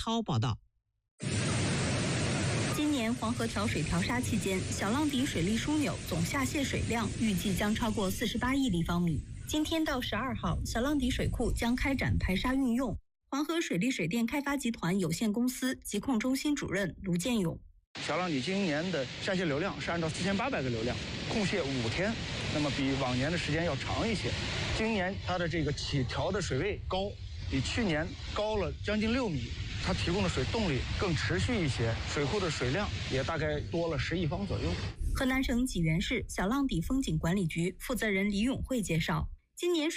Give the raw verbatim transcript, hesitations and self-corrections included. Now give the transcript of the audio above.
涛报道。 今年黄河调水调沙期间，小浪底水利枢纽总下泄水量预计将超过四十八亿立方米。今天到十二号，小浪底水库将开展排沙运用。黄河水利水电开发集团有限公司疾控中心主任卢建勇： 小浪底今年的下泄流量是按照四千八百个流量，控泄五天，那么比往年的时间要长一些。今年它的这个起调的水位高，比去年高了将近六米。它提供的水动力更持续一些，水库的水量也大概多了十亿方左右。 河南省济源市小浪底风景管理局负责人李永慧介绍，今年水